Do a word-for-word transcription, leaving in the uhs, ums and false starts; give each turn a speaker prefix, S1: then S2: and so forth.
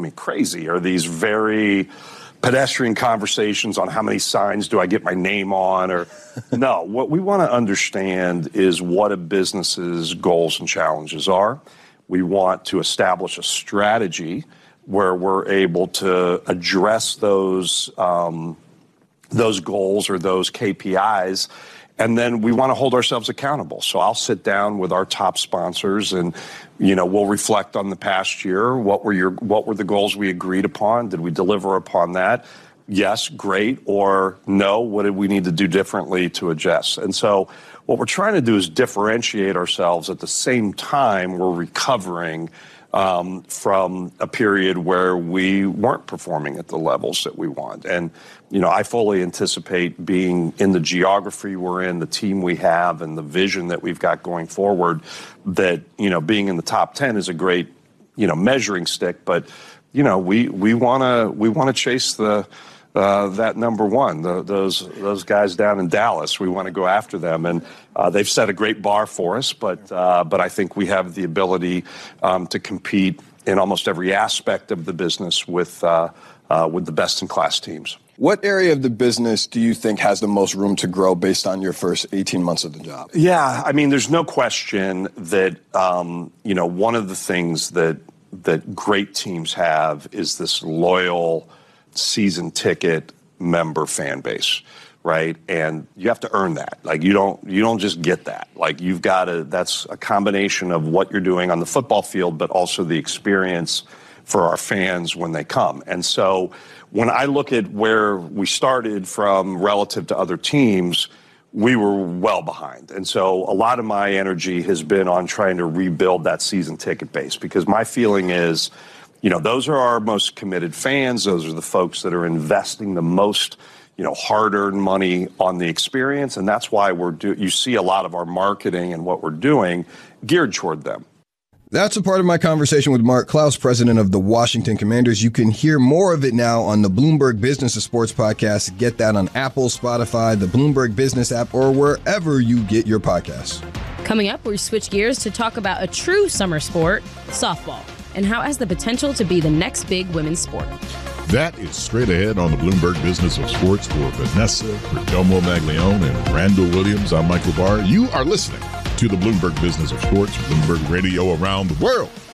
S1: me crazy? Are these very pedestrian conversations on how many signs do I get my name on? Or no, what we want to understand is what a business's goals and challenges are. We want to establish a strategy where we're able to address those um, those goals or those K P Is. And then we want to hold ourselves accountable. So I'll sit down with our top sponsors and, you know, we'll reflect on the past year. What were your, what were the goals we agreed upon? Did we deliver upon that? Yes, great. Or no, what did we need to do differently to adjust? And so what we're trying to do is differentiate ourselves at the same time we're recovering Um, from a period where we weren't performing at the levels that we want. And, you know, I fully anticipate being in the geography we're in, the team we have, and the vision that we've got going forward, that, you know, being in the top ten is a great, you know, measuring stick. But, you know, we we want to we want to chase the uh, that number one, the, those those guys down in Dallas. We want to go after them, and uh, they've set a great bar for us. But uh, but I think we have the ability um, to compete in almost every aspect of the business with uh, uh, with the best in class teams.
S2: What area of the business do you think has the most room to grow based on your first eighteen months of the job?
S1: Yeah, I mean, there's no question that um, you know, one of the things that that great teams have is this loyal season ticket member fan base, right? And you have to earn that. Like, you don't you don't just get that. Like, you've got to, that's a combination of what you're doing on the football field, but also the experience for our fans when they come. And so when I look at where we started from relative to other teams, we were well behind. And so a lot of my energy has been on trying to rebuild that season ticket base, because my feeling is, you know, those are our most committed fans. Those are the folks that are investing the most, you know, hard-earned money on the experience. And that's why we're do- you see a lot of our marketing and what we're doing geared toward them.
S2: That's a part of my conversation with Mark Klaus, president of the Washington Commanders. You can hear more of it now on the Bloomberg Business of Sports podcast. Get that on Apple, Spotify, the Bloomberg Business app, or wherever you get your podcasts.
S3: Coming up, we switch gears to talk about a true summer sport, softball, and how it has the potential to be the next big women's sport.
S4: That is straight ahead on the Bloomberg Business of Sports for Vanessa Perdomo Maglione and Randall Williams. I'm Michael Barr. You are listening to the Bloomberg Business of Sports, Bloomberg Radio around the world